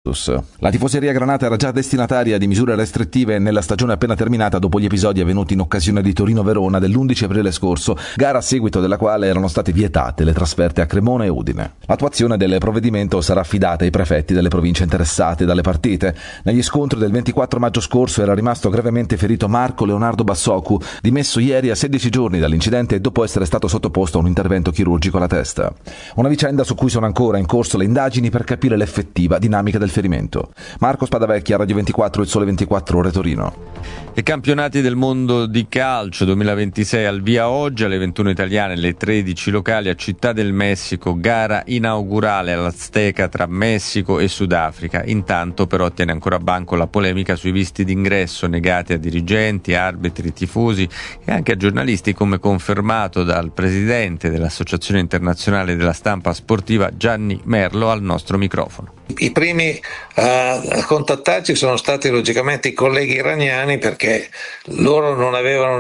Juventus. La tifoseria granata era già destinataria di misure restrittive nella stagione appena terminata dopo gli episodi avvenuti in occasione di Torino-Verona dell'11 aprile scorso, gara a seguito della quale erano state vietate le trasferte a Cremona e Udine. L'attuazione del provvedimento sarà affidata ai prefetti delle province interessate dalle partite. Negli scontri del 24 maggio scorso era rimasto gravemente ferito Marco Leonardo Bassocu, dimesso ieri a 16 giorni dall'incidente dopo essere stato sottoposto a un intervento chirurgico alla testa. Una vicenda su cui sono ancora in corso le indagini per capire l'effettiva dinamica del ferimento. Marco Spadavecchia, Radio 24, Il Sole 24 Ore, Torino. I campionati del mondo di calcio 2026 al via oggi alle 21 italiane, alle 13 locali a Città del Messico, gara inaugurale all'Azteca tra Messico e Sudafrica. Intanto però tiene ancora a banco la polemica sui visti d'ingresso negati a dirigenti, arbitri, tifosi e anche a giornalisti, come confermato dal presidente dell'Associazione Internazionale della Stampa Sportiva Gianni Merlo al nostro microfono. I primi a contattarci sono stati logicamente i colleghi iraniani, perché loro non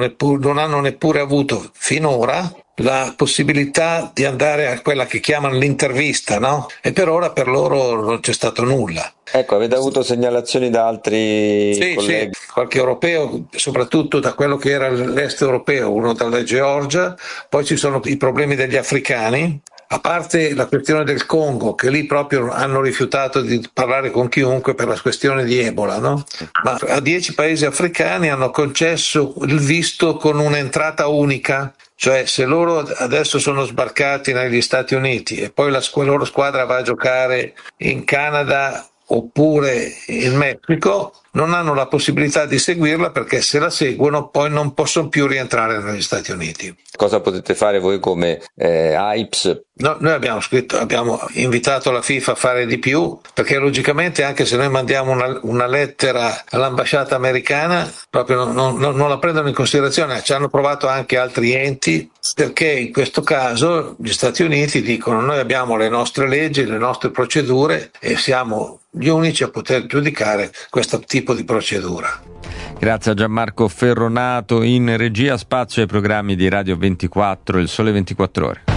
hanno neppure avuto finora la possibilità di andare a quella che chiamano l'intervista, no? E per ora per loro non c'è stato nulla. Ecco, avete avuto segnalazioni da altri colleghi? Sì, qualche europeo, soprattutto da quello che era l'est europeo, uno dalla Georgia, poi ci sono i problemi degli africani, a parte la questione del Congo, che lì proprio hanno rifiutato di parlare con chiunque per la questione di Ebola, no? Ma a 10 paesi africani hanno concesso il visto con un'entrata unica. Cioè, se loro adesso sono sbarcati negli Stati Uniti e poi la loro squadra va a giocare in Canada oppure in Messico, non hanno la possibilità di seguirla, perché se la seguono poi non possono più rientrare negli Stati Uniti. Cosa potete fare voi come AIPS? No, noi abbiamo invitato la FIFA a fare di più, perché logicamente anche se noi mandiamo una lettera all'ambasciata americana proprio non la prendono in considerazione. Ci hanno provato anche altri enti, perché in questo caso gli Stati Uniti dicono: noi abbiamo le nostre leggi, le nostre procedure e siamo gli unici a poter giudicare questo tipo di procedura. Grazie a Gianmarco Ferronato in regia. Spazio ai programmi di Radio 24, Il Sole 24 Ore.